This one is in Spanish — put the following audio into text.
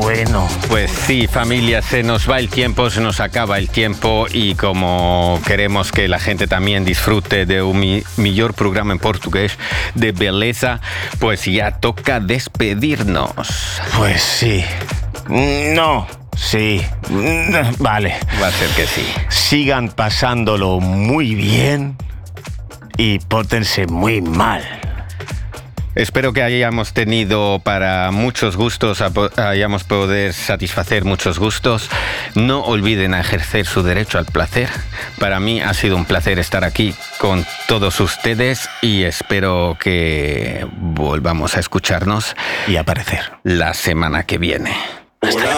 bueno. Pues sí, familia, se nos va el tiempo, se nos acaba el tiempo y como queremos que la gente también disfrute de un mejor programa en portugués de belleza, pues ya toca despedirnos. Pues sí. No. Sí. Vale. Va a ser que sí. Sigan pasándolo muy bien y pórtense muy mal. Espero que hayamos tenido para muchos gustos, hayamos poder satisfacer muchos gustos. No olviden ejercer su derecho al placer. Para mí ha sido un placer estar aquí con todos ustedes y espero que volvamos a escucharnos y aparecer la semana que viene. Hasta luego.